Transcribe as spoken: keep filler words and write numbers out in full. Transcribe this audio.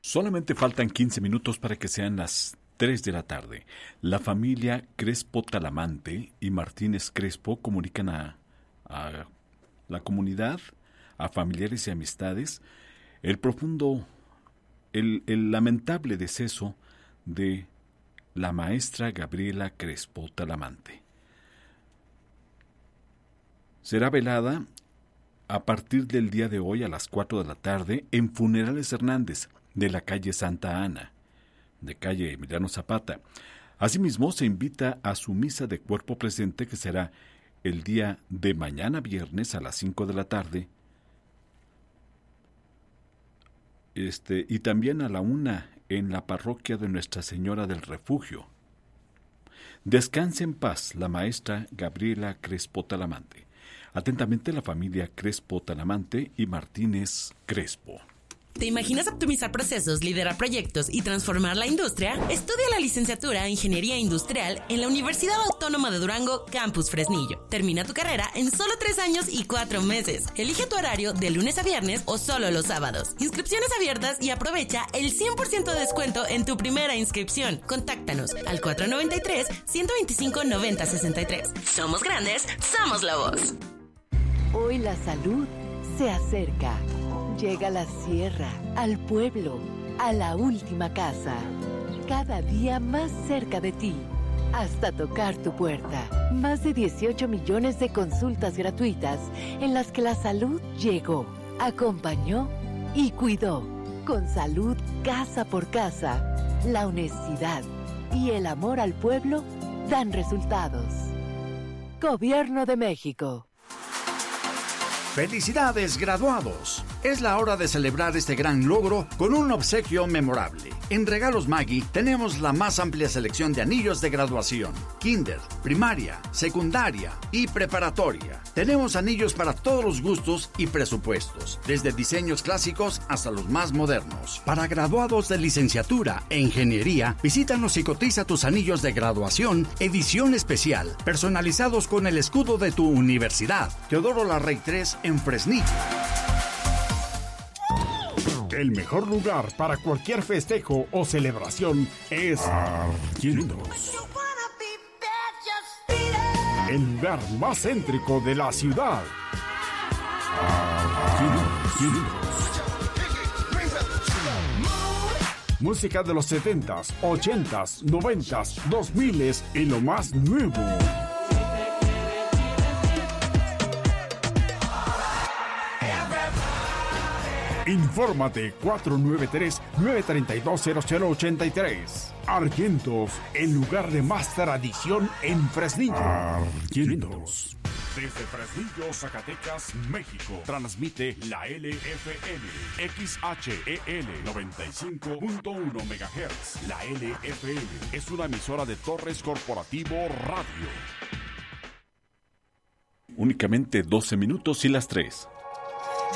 Solamente faltan quince minutos para que sean las tres de la tarde. La familia Crespo Talamante y Martínez Crespo comunican a, a la comunidad, a familiares y amistades, el profundo, el, el lamentable deceso de la maestra Gabriela Crespo Talamante. Será velada a partir del día de hoy a las cuatro de la tarde en Funerales Hernández, de la calle Santa Ana, de calle Emiliano Zapata. Asimismo, se invita a su misa de cuerpo presente, que será el día de mañana viernes a las cinco de la tarde, este, y también a la una en la parroquia de Nuestra Señora del Refugio. Descanse en paz la maestra Gabriela Crespo Talamante. Atentamente, la familia Crespo Talamante y Martínez Crespo. ¿Te imaginas optimizar procesos, liderar proyectos y transformar la industria? Estudia la licenciatura en Ingeniería Industrial en la Universidad Autónoma de Durango, Campus Fresnillo. Termina tu carrera en solo tres años y cuatro meses. Elige tu horario de lunes a viernes o solo los sábados. Inscripciones abiertas y aprovecha el cien por ciento de descuento en tu primera inscripción. Contáctanos al cuatro nueve tres, uno dos cinco, nueve cero seis tres. Somos grandes, somos la voz. Hoy la salud se acerca. Llega a la sierra, al pueblo, a la última casa. Cada día más cerca de ti, hasta tocar tu puerta. Más de dieciocho millones de consultas gratuitas en las que la salud llegó, acompañó y cuidó. Con salud casa por casa, la honestidad y el amor al pueblo dan resultados. Gobierno de México. ¡Felicidades, graduados! Es la hora de celebrar este gran logro con un obsequio memorable. En Regalos Maggi tenemos la más amplia selección de anillos de graduación, kinder, primaria, secundaria y preparatoria. Tenemos anillos para todos los gustos y presupuestos, desde diseños clásicos hasta los más modernos. Para graduados de licenciatura e ingeniería, visítanos y cotiza tus anillos de graduación edición especial, personalizados con el escudo de tu universidad. Teodoro Larrey tres en Fresnillo. El mejor lugar para cualquier festejo o celebración es Argyendos. El lugar más céntrico de la ciudad. Argyendos. Música de los setentas, ochentas, noventas, dos miles y lo más nuevo. Infórmate cuatro nueve tres, nueve tres dos, cero cero ocho tres. Argyendos, el lugar de más tradición en Fresnillo. Argyendos. Desde Fresnillo, Zacatecas, México, transmite la L F M, X H E L noventa y cinco punto uno megahertz. La L F M es una emisora de Torres Corporativo Radio. Únicamente doce minutos y las tres.